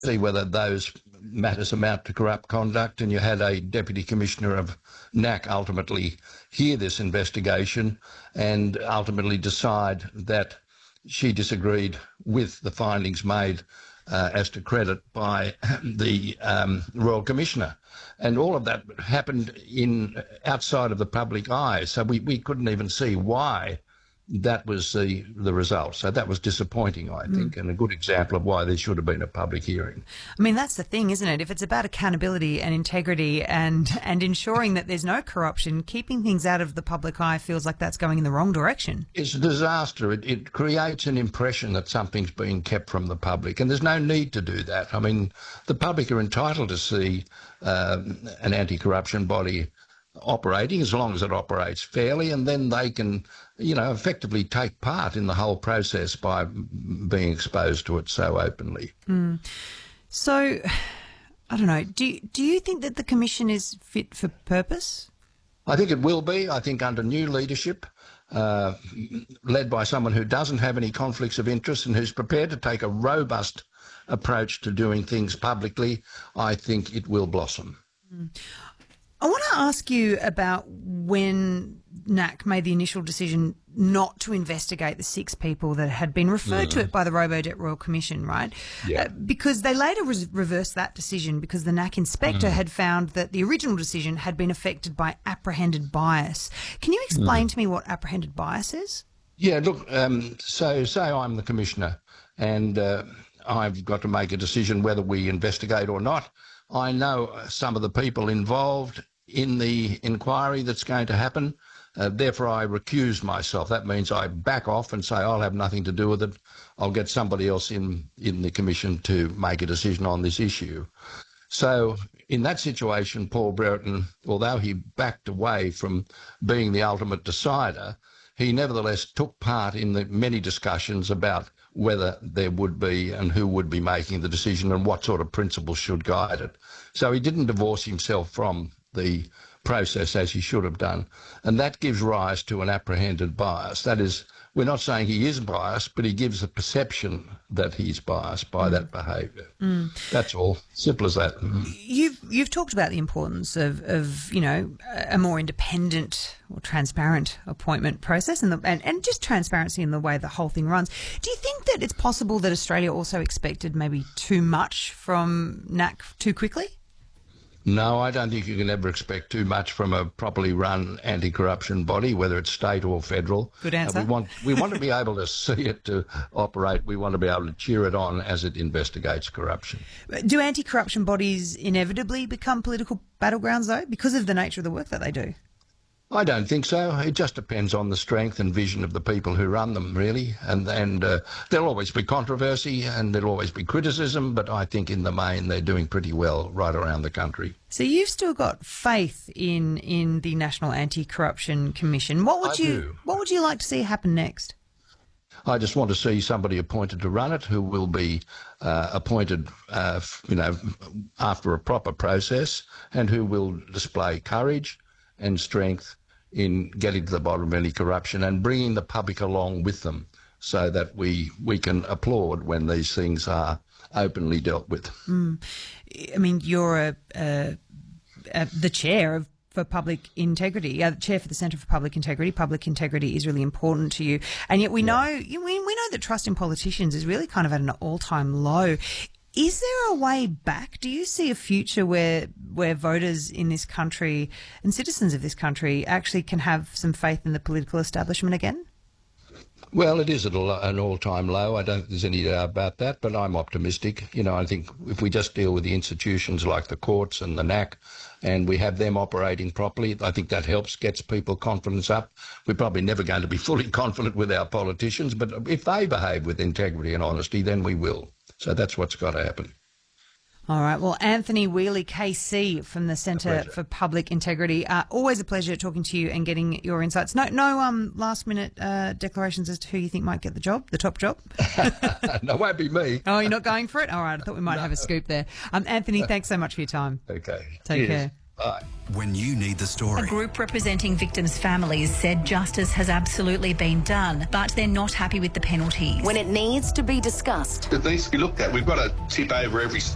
see whether those matters amount to corrupt conduct, and you had a Deputy Commissioner of NAC ultimately hear this investigation and ultimately decide that she disagreed with the findings made as to credit by the Royal Commissioner. And all of that happened outside of the public eye, so we couldn't even see why that was the result. So that was disappointing, I think, and a good example of why there should have been a public hearing. I mean, that's the thing, isn't it? If it's about accountability and integrity and ensuring that there's no corruption, keeping things out of the public eye feels like that's going in the wrong direction. It's a disaster. It creates an impression that something's being kept from the public, and there's no need to do that. I mean, the public are entitled to see an anti-corruption body operating as long as it operates fairly, and then they can, effectively take part in the whole process by being exposed to it so openly. So, I don't know, do you think that the Commission is fit for purpose? I think it will be. I think under new leadership, led by someone who doesn't have any conflicts of interest and who's prepared to take a robust approach to doing things publicly, I think it will blossom. I want to ask you about when NAC made the initial decision not to investigate the 6 people that had been referred to it by the Robodebt Royal Commission, right? Yeah. Because they later reversed that decision because the NAC inspector had found that the original decision had been affected by apprehended bias. Can you explain to me what apprehended bias is? Yeah, look, so say I'm the Commissioner and I've got to make a decision whether we investigate or not. I know some of the people involved in the inquiry that's going to happen. Therefore, I recuse myself. That means I back off and say I'll have nothing to do with it. I'll get somebody else in the Commission to make a decision on this issue. So in that situation, Paul Brereton, although he backed away from being the ultimate decider, he nevertheless took part in the many discussions about whether there would be and who would be making the decision and what sort of principles should guide it. So he didn't divorce himself from the process as he should have done, and that gives rise to an apprehended bias. That is, we're not saying he is biased, but he gives a perception that he's biased by that behaviour. That's all. Simple as that. You've talked about the importance of a more independent or transparent appointment process and just transparency in the way the whole thing runs. Do you think that it's possible that Australia also expected maybe too much from NAC too quickly? No, I don't think you can ever expect too much from a properly run anti-corruption body, whether it's state or federal. Good answer. We want to be able to see it to operate. We want to be able to cheer it on as it investigates corruption. Do anti-corruption bodies inevitably become political battlegrounds, though, because of the nature of the work that they do? I don't think so. It just depends on the strength and vision of the people who run them, really. And there'll always be controversy and there'll always be criticism, but I think in the main they're doing pretty well right around the country. So you've still got faith in the National Anti-Corruption Commission. What would you like to see happen next? I just want to see somebody appointed to run it who will be appointed, after a proper process, and who will display courage and strength in getting to the bottom of any corruption and bringing the public along with them so that we can applaud when these things are openly dealt with. I mean, you're the chair for public integrity, chair for the Centre for Public Integrity. Public integrity is really important to you, and yet we know that trust in politicians is really kind of at an all-time low. Is there a way back? Do you see a future where voters in this country and citizens of this country actually can have some faith in the political establishment again? Well, it is at an all-time low. I don't think there's any doubt about that, but I'm optimistic. I think if we just deal with the institutions like the courts and the NAC and we have them operating properly, I think that helps, gets people confidence up. We're probably never going to be fully confident with our politicians, but if they behave with integrity and honesty, then we will. So that's what's got to happen. All right. Well, Anthony Wheely, KC from the Centre for Public Integrity. Always a pleasure talking to you and getting your insights. No last minute declarations as to who you think might get the job, the top job. No, it won't be me. Oh, you're not going for it? All right. I thought we might have a scoop there. Anthony, thanks so much for your time. Okay. Take care. Bye. When you need the story. A group representing victims' families said justice has absolutely been done, but they're not happy with the penalties. When it needs to be discussed. It needs to be looked at. We've got to tip over every